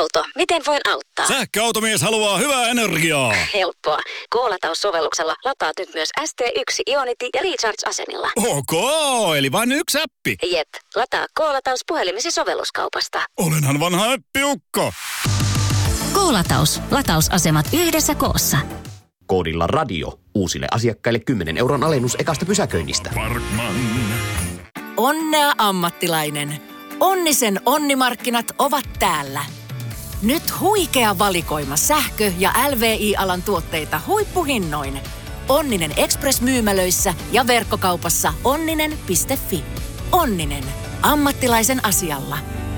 Sähköauto. Miten voin auttaa? Sähköautomies haluaa hyvää energiaa. Helppoa. K-lataussovelluksella lataat nyt myös ST1 Ionity ja Recharge-asemilla. Ok, eli vain yksi appi. Jep. Lataa K-lataus puhelimesi sovelluskaupasta. Olenhan vanha äppiukko. K-lataus. Latausasemat yhdessä koossa. Koodilla radio. Uusille asiakkaille 10 € alennus ekasta pysäköinnistä. Parkman. Onnea ammattilainen. Onnisen onnimarkkinat ovat täällä. Nyt huikea valikoima sähkö- ja LVI-alan tuotteita huippuhinnoin. Onninen Express-myymälöissä ja verkkokaupassa onninen.fi. Onninen. Ammattilaisen asialla.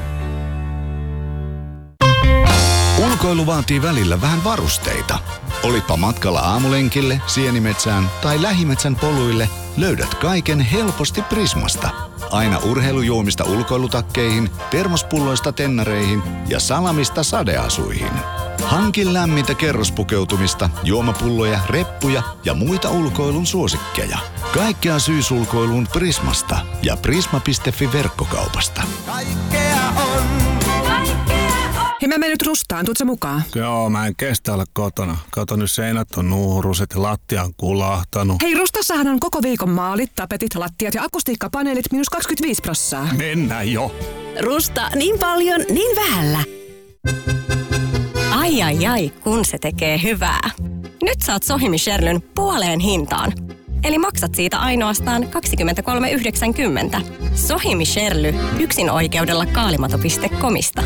Ulkoilu vaatii välillä vähän varusteita. Olipa matkalla aamulenkille, sienimetsään tai lähimetsän poluille, löydät kaiken helposti Prismasta. Aina urheilujuomista ulkoilutakkeihin, termospulloista tennareihin ja salamista sadeasuihin. Hankin lämmintä kerrospukeutumista, juomapulloja, reppuja ja muita ulkoilun suosikkeja. Kaikkea syysulkoiluun Prismasta ja prisma.fi verkkokaupasta. Kaikkea on. Hei, mä menen nyt Rustaan, tuut sä mukaan? Joo, mä en kestä olla kotona. Kato, nyt seinät on nuuruset ja lattia on kulahtanut. Hei, Rustassahan on koko viikon maalit, tapetit, lattiat ja akustiikkapaneelit -25%. Mennään jo. Rusta, niin paljon, niin vähällä. Ai, kun se tekee hyvää. Nyt saat Sohimi Sherlyn puoleen hintaan. Eli maksat siitä ainoastaan 23,90. Sohimi Sherly, yksin oikeudella kaalimato.comista.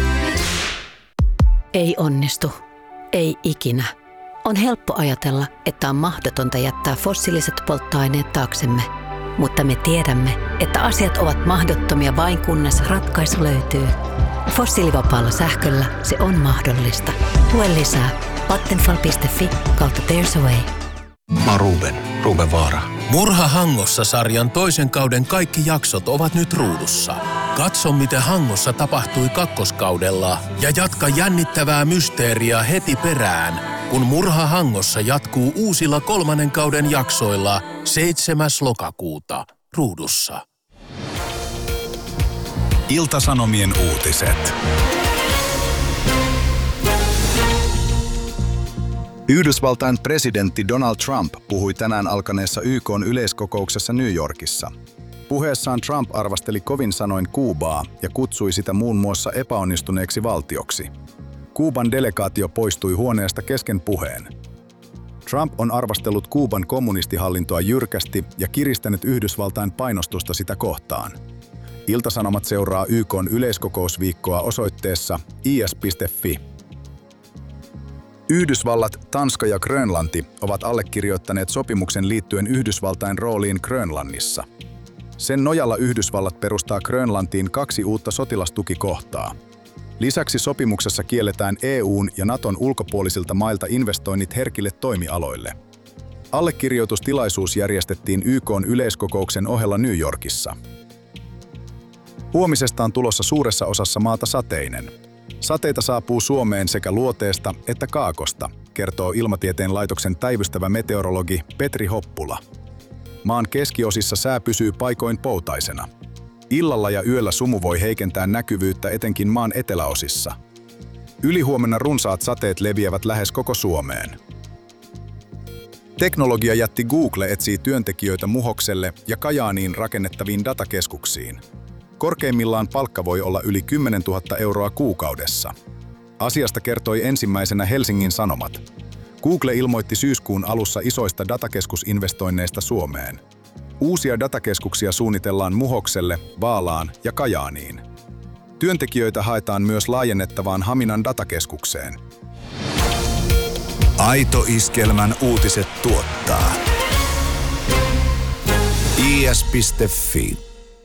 Ei onnistu. Ei ikinä. On helppo ajatella, että on mahdotonta jättää fossiiliset polttoaineet taaksemme. Mutta me tiedämme, että asiat ovat mahdottomia vain kunnes ratkaisu löytyy. Fossiilivapaalla sähköllä se on mahdollista. Lue lisää vattenfall.fi/There's a way. Mä oon Ruben Vaara. Murha Hangossa-sarjan toisen kauden kaikki jaksot ovat nyt ruudussa. Katso, miten Hangossa tapahtui kakkoskaudella ja jatka jännittävää mysteeriä heti perään, kun Murha Hangossa jatkuu uusilla 3. kauden jaksoilla 7. lokakuuta ruudussa. Ilta-Sanomien uutiset. Yhdysvaltain presidentti Donald Trump puhui tänään alkaneessa YK:n yleiskokouksessa New Yorkissa. Puheessaan Trump arvosteli kovin sanoin Kuubaa ja kutsui sitä muun muassa epäonnistuneeksi valtioksi. Kuuban delegaatio poistui huoneesta kesken puheen. Trump on arvostellut Kuuban kommunistihallintoa jyrkästi ja kiristänyt Yhdysvaltain painostusta sitä kohtaan. Ilta-Sanomat seuraa YK:n yleiskokousviikkoa osoitteessa is.fi. Yhdysvallat, Tanska ja Grönlanti ovat allekirjoittaneet sopimuksen liittyen Yhdysvaltain rooliin Grönlannissa. Sen nojalla Yhdysvallat perustaa Grönlantiin 2 uutta sotilastukikohtaa. Lisäksi sopimuksessa kielletään EU:n ja Naton ulkopuolisilta mailta investoinnit herkille toimialoille. Allekirjoitustilaisuus järjestettiin YK:n yleiskokouksen ohella New Yorkissa. Huomisesta on tulossa suuressa osassa maata sateinen. Sateita saapuu Suomeen sekä luoteesta että kaakosta, kertoo Ilmatieteen laitoksen päivystävä meteorologi Petri Hoppula. Maan keskiosissa sää pysyy paikoin poutaisena. Illalla ja yöllä sumu voi heikentää näkyvyyttä etenkin maan eteläosissa. Ylihuomenna runsaat sateet leviävät lähes koko Suomeen. Teknologiajätti Google etsii työntekijöitä Muhokselle ja Kajaaniin rakennettaviin datakeskuksiin. Korkeimmillaan palkka voi olla yli 10 000 € kuukaudessa. Asiasta kertoi ensimmäisenä Helsingin Sanomat. Google ilmoitti syyskuun alussa isoista datakeskusinvestoinneista Suomeen. Uusia datakeskuksia suunnitellaan Muhokselle, Vaalaan ja Kajaaniin. Työntekijöitä haetaan myös laajennettavaan Haminan datakeskukseen. Aito Iskelmän uutiset tuottaa is.fi.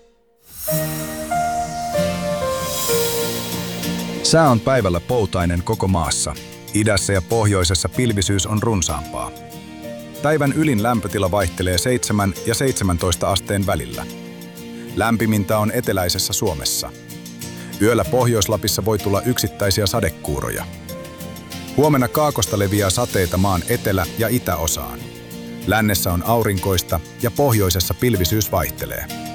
Sää on päivällä poutainen koko maassa. Idässä ja pohjoisessa pilvisyys on runsaampaa. Päivän ylin lämpötila vaihtelee 7 ja 17 asteen välillä. Lämpimintä on eteläisessä Suomessa. Yöllä Pohjois-Lapissa voi tulla yksittäisiä sadekuuroja. Huomenna kaakosta leviää sateita maan etelä- ja itäosaan. Lännessä on aurinkoista ja pohjoisessa pilvisyys vaihtelee.